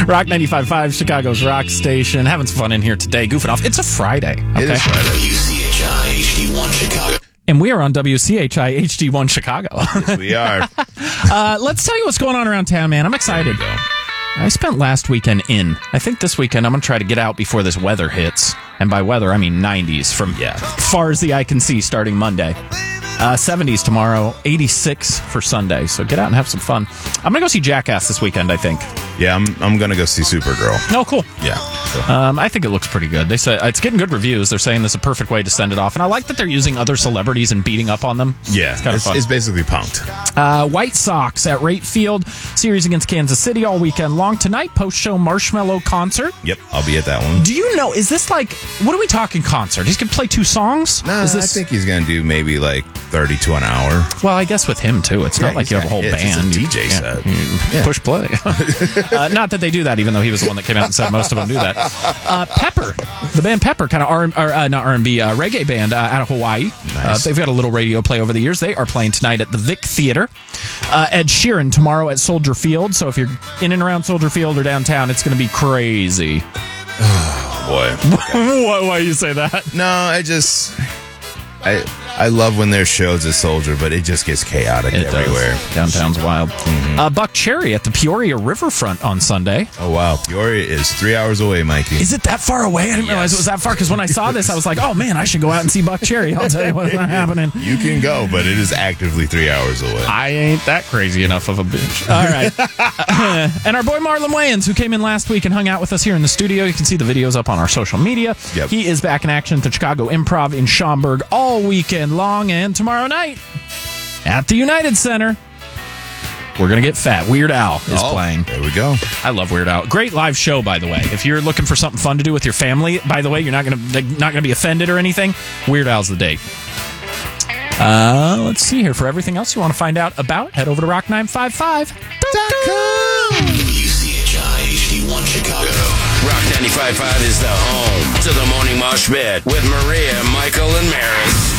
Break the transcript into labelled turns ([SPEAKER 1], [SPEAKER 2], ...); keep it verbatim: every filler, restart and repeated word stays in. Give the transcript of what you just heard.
[SPEAKER 1] Rock ninety-five point five, Chicago's rock station. Having some fun in here today, goofing off. It's a Friday. Okay?
[SPEAKER 2] It is Friday. W C H I H D one Chicago.
[SPEAKER 1] And we are on W C H I H D one Chicago.
[SPEAKER 2] Yes, we are.
[SPEAKER 1] uh, let's tell you what's going on around town, man. I'm excited. I spent last weekend in. I think this weekend I'm going to try to get out before this weather hits. And by weather, I mean nineties from yeah. far as the eye can see starting Monday. Uh, seventies tomorrow, eighty-six for Sunday. So get out and have some fun. I'm going to go see Jackass this weekend, I think.
[SPEAKER 2] Yeah, I'm I'm going to go see Supergirl.
[SPEAKER 1] Oh, cool.
[SPEAKER 2] Yeah. So.
[SPEAKER 1] Um, I think it looks pretty good. They say it's getting good reviews. They're saying this is a perfect way to send it off. And I like that they're using other celebrities and beating up on them.
[SPEAKER 2] Yeah,
[SPEAKER 1] it's kind of
[SPEAKER 2] it's,
[SPEAKER 1] fun.
[SPEAKER 2] It's basically punked.
[SPEAKER 1] Uh, White Sox at Rate Field. Series against Kansas City all weekend long. Tonight, post-show Marshmello concert.
[SPEAKER 2] Yep, I'll be at that one.
[SPEAKER 1] Do you know, is this like, what are we talking concert? He's going to play two songs?
[SPEAKER 2] Nah,
[SPEAKER 1] is this...
[SPEAKER 2] I think he's going to do maybe like thirty to an hour.
[SPEAKER 1] Well, I guess with him, too. It's
[SPEAKER 2] yeah,
[SPEAKER 1] not like you have a whole
[SPEAKER 2] yeah,
[SPEAKER 1] band.
[SPEAKER 2] It's a D J
[SPEAKER 1] you,
[SPEAKER 2] set.
[SPEAKER 1] Yeah, yeah. Push play. uh, not that they do that, even though he was the one that came out and said most of them do that. Uh, Pepper, the band Pepper, kind of R, or, uh, not R and B, uh, reggae band uh, out of Hawaii.
[SPEAKER 2] Nice.
[SPEAKER 1] Uh, they've got a little radio play over the years. They are playing tonight at the Vic Theater. Uh, Ed Sheeran tomorrow at Soldier Field. So if you're in and around Soldier Field or downtown, it's going to be crazy.
[SPEAKER 2] Oh, boy.
[SPEAKER 1] why, why you say that?
[SPEAKER 2] No, I just... I I love when there's shows at Soldier, but it just gets chaotic
[SPEAKER 1] it
[SPEAKER 2] everywhere.
[SPEAKER 1] Does. Downtown's wild. Mm-hmm. Uh, Buck Cherry at the Peoria Riverfront on Sunday.
[SPEAKER 2] Oh, wow. Peoria is three hours away, Mikey.
[SPEAKER 1] Is it that far away? I didn't yes. realize it was that far, because when I saw this, I was like, oh, man, I should go out and see Buck Cherry. I'll tell you what's not happening.
[SPEAKER 2] You can go, but it is actively three hours away.
[SPEAKER 1] I ain't that crazy enough of a bitch. All right. And our boy Marlon Wayans, who came in last week and hung out with us here in the studio. You can see the videos up on our social media.
[SPEAKER 2] Yep.
[SPEAKER 1] He is back in action at the Chicago Improv in Schaumburg all weekend long, and tomorrow night at the United Center, we're going to get fat. Weird Al is
[SPEAKER 2] oh,
[SPEAKER 1] playing.
[SPEAKER 2] There we go.
[SPEAKER 1] I love Weird Al. Great live show, by the way. If you're looking for something fun to do with your family, by the way, you're not going to not going to be offended or anything. Weird Al's the date. Uh, let's see here. For everything else you want to find out about, head over to rock nine five five dot com.
[SPEAKER 2] W C H I H D one Chicago. Rock ninety-five point five is the home to the Morning Mosh Pit with Maria, Michael, and Maris.